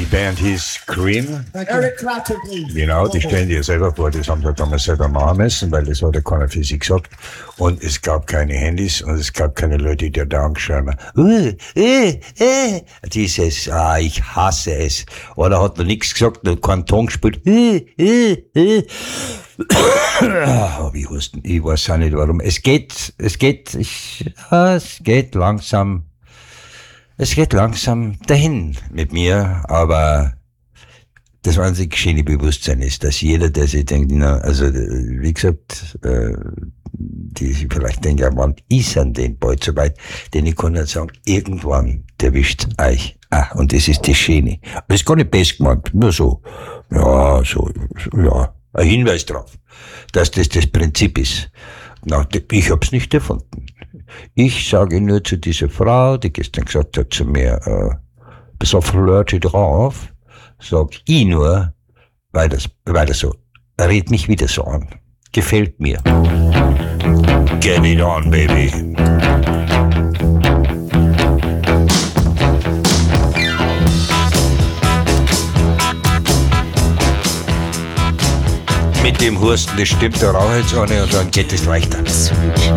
Die Band hieß Cream. Eric Clapton. Genau, die stellen die ja selber vor, das haben sie damals selber machen müssen, weil das hat ja keiner für sie gesagt. Und es gab keine Handys und es gab keine Leute, die da angeschrieben haben, dieses, ich hasse es. Oder hat noch nichts gesagt, noch keinen Ton gespielt, wie husten, ich weiß auch nicht warum. Es geht langsam dahin mit mir, aber das einzige schöne Bewusstsein ist, dass jeder, der sich denkt, also wie gesagt, die sich vielleicht denken, ja, wann ist an den bald so weit, denn ich kann nicht sagen, irgendwann erwischt euch. Und das ist das Schöne. Das ist gar nicht best gemeint, nur so. Ja, ein Hinweis drauf, dass das Prinzip ist. Ich hab's nicht erfunden. Ich sage nur zu dieser Frau, die gestern gesagt hat zu mir, bist auf Flirty drauf, sag ich nur, weiter so. Red mich wieder so an. Gefällt mir. Get it on, baby. Mit dem Husten, das stimmt, da rauche ich jetzt eine und dann geht es weiter.